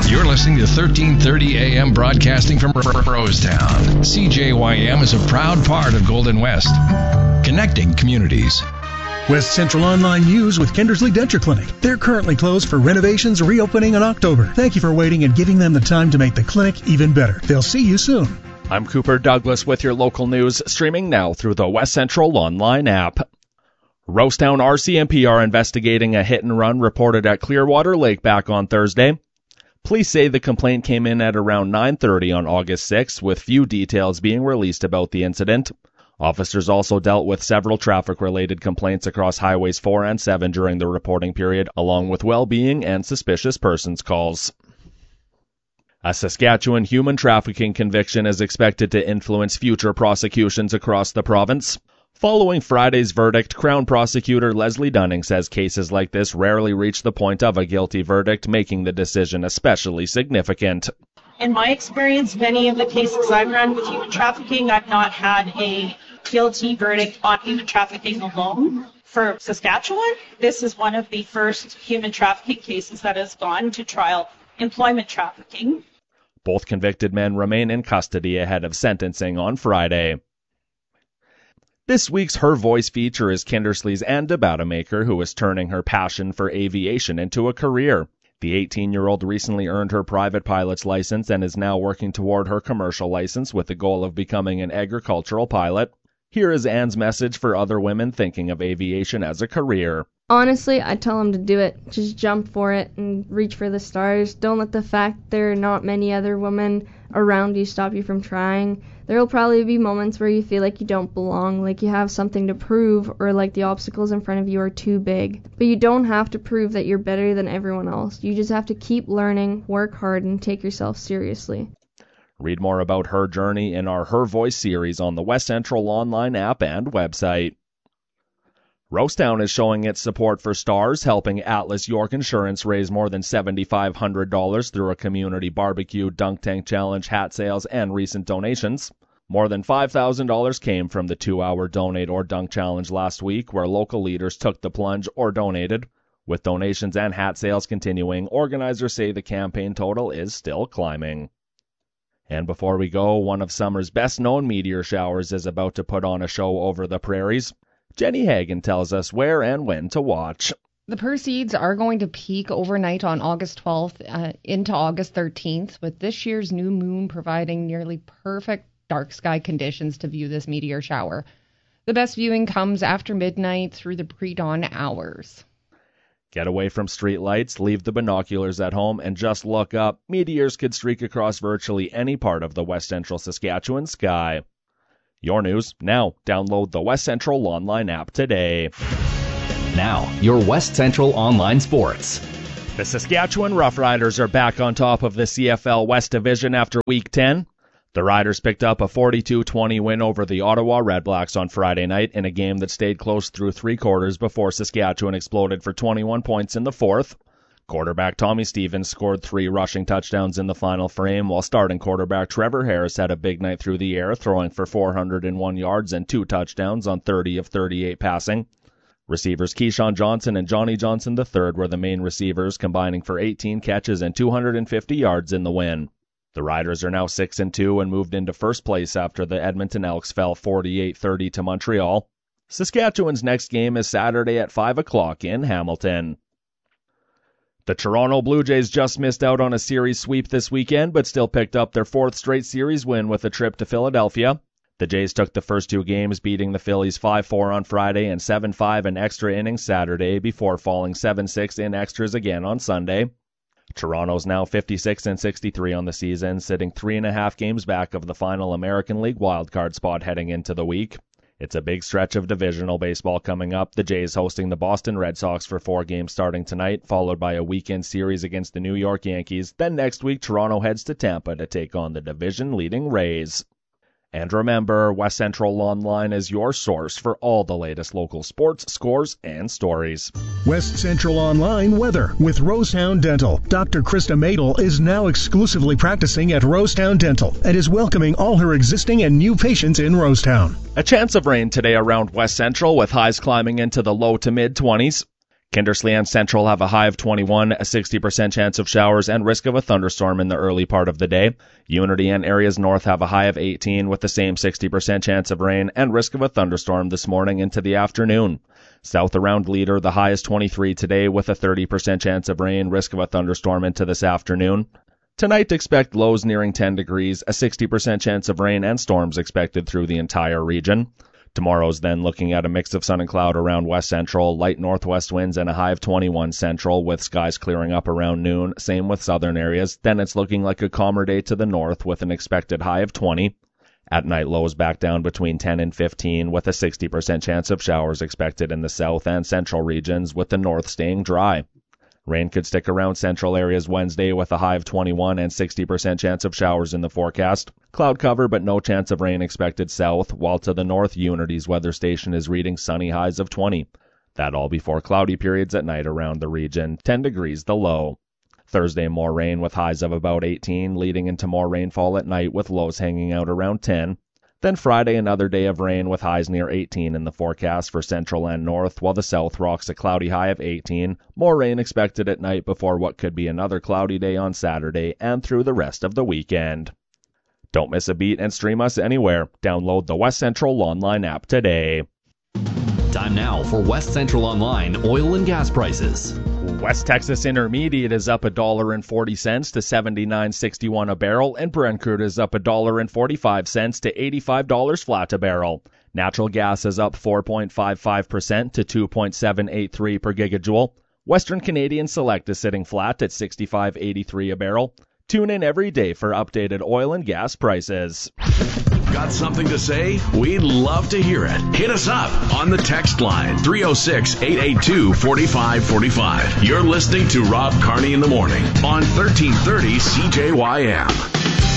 You're listening to 1330 AM broadcasting from Rosetown. CJYM is a proud part of Golden West, connecting communities. West Central Online News with Kindersley Denture Clinic. They're currently closed for renovations, reopening in October. Thank you for waiting and giving them the time to make the clinic even better. They'll see you soon. I'm Cooper Douglas with your local news, streaming now through the West Central Online app. Rosetown RCMP are investigating a hit-and-run reported at Clearwater Lake back on Thursday. Police say the complaint came in at around 9:30 on August 6, with few details being released about the incident. Officers also dealt with several traffic-related complaints across Highways 4 and 7 during the reporting period, along with well-being and suspicious persons calls. A Saskatchewan human trafficking conviction is expected to influence future prosecutions across the province. Following Friday's verdict, Crown Prosecutor Leslie Dunning says cases like this rarely reach the point of a guilty verdict, making the decision especially significant. In my experience, many of the cases I've run with human trafficking, I've not had a guilty verdict on human trafficking alone. For Saskatchewan, this is one of the first human trafficking cases that has gone to trial, employment trafficking. Both convicted men remain in custody ahead of sentencing on Friday. This week's Her Voice feature is Kindersley's Ann DeBatamaker, who is turning her passion for aviation into a career. The 18-year-old recently earned her private pilot's license and is now working toward her commercial license with the goal of becoming an agricultural pilot. Here is Ann's message for other women thinking of aviation as a career. Honestly, I tell them to do it. Just jump for it and reach for the stars. Don't let the fact there are not many other women around you stop you from trying. There will probably be moments where you feel like you don't belong, like you have something to prove, or like the obstacles in front of you are too big. But you don't have to prove that you're better than everyone else. You just have to keep learning, work hard, and take yourself seriously. Read more about her journey in our Her Voice series on the West Central Online app and website. Rosetown is showing its support for STARS, helping Atlas York Insurance raise more than $7,500 through a community barbecue, dunk tank challenge, hat sales, and recent donations. More than $5,000 came from the 2-hour Donate or Dunk Challenge last week, where local leaders took the plunge or donated. With donations and hat sales continuing, organizers say the campaign total is still climbing. And before we go, one of summer's best-known meteor showers is about to put on a show over the prairies. Jenny Hagan tells us where and when to watch. The Perseids are going to peak overnight on August 12th into August 13th, with this year's new moon providing nearly perfect dark sky conditions to view this meteor shower. The best viewing comes after midnight through the pre-dawn hours. Get away from street lights, leave the binoculars at home, and just look up. Meteors could streak across virtually any part of the West Central Saskatchewan sky. Your news now. Download the West Central Online app today. Now, your West Central Online sports. The Saskatchewan Roughriders are back on top of the CFL West Division after Week 10. The Riders picked up a 42-20 win over the Ottawa Redblacks on Friday night in a game that stayed close through 3 quarters before Saskatchewan exploded for 21 points in the 4th. Quarterback Tommy Stevens scored 3 rushing touchdowns in the final frame, while starting quarterback Trevor Harris had a big night through the air, throwing for 401 yards and 2 touchdowns on 30 of 38 passing. Receivers Keyshawn Johnson and Johnny Johnson III were the main receivers, combining for 18 catches and 250 yards in the win. The Riders are now 6-2 and moved into first place after the Edmonton Elks fell 48-30 to Montreal. Saskatchewan's next game is Saturday at 5 o'clock in Hamilton. The Toronto Blue Jays just missed out on a series sweep this weekend, but still picked up their 4th straight series win with a trip to Philadelphia. The Jays took the first 2 games, beating the Phillies 5-4 on Friday and 7-5 in extra innings Saturday, before falling 7-6 in extras again on Sunday. Toronto's now 56-63 on the season, sitting 3.5 games back of the final American League wildcard spot heading into the week. It's a big stretch of divisional baseball coming up, the Jays hosting the Boston Red Sox for 4 games starting tonight, followed by a weekend series against the New York Yankees. Then next week, Toronto heads to Tampa to take on the division-leading Rays. And remember, West Central Online is your source for all the latest local sports, scores, and stories. West Central Online weather with Rosetown Dental. Dr. Krista Madel is now exclusively practicing at Rosetown Dental and is welcoming all her existing and new patients in Rosetown. A chance of rain today around West Central, with highs climbing into the low to mid-20s. Kindersley and Central have a high of 21, a 60% chance of showers, and risk of a thunderstorm in the early part of the day. Unity and areas north have a high of 18 with the same 60% chance of rain and risk of a thunderstorm this morning into the afternoon. South around Leader, the high is 23 today with a 30% chance of rain, risk of a thunderstorm into this afternoon. Tonight, expect lows nearing 10 degrees, a 60% chance of rain and storms expected through the entire region. Tomorrow's then looking at a mix of sun and cloud around west central, light northwest winds, and a high of 21 central, with skies clearing up around noon. Same with southern areas. Then it's looking like a calmer day to the north with an expected high of 20. At night, lows back down between 10 and 15, with a 60% chance of showers expected in the south and central regions, with the north staying dry. Rain could stick around central areas Wednesday with a high of 21 and 60% chance of showers in the forecast. Cloud cover but no chance of rain expected south, while to the north Unity's weather station is reading sunny highs of 20. That all before cloudy periods at night around the region, 10 degrees the low. Thursday more rain with highs of about 18, leading into more rainfall at night with lows hanging out around 10. Then Friday, another day of rain with highs near 18 in the forecast for central and north, while the south rocks a cloudy high of 18. More rain expected at night before what could be another cloudy day on Saturday and through the rest of the weekend. Don't miss a beat and stream us anywhere. Download the West Central Online app today. Time now for West Central Online oil and gas prices. West Texas Intermediate is up $1.40 to $79.61 a barrel, and Brent crude is up $1.45 to $85 flat a barrel. Natural gas is up 4.55% to $2.783 per gigajoule. Western Canadian Select is sitting flat at $65.83 a barrel. Tune in every day for updated oil and gas prices. Got something to say? We'd love to hear it. Hit us up on the text line 306-882-4545. You're listening to Rob Carney in the Morning on 1330 CJYM.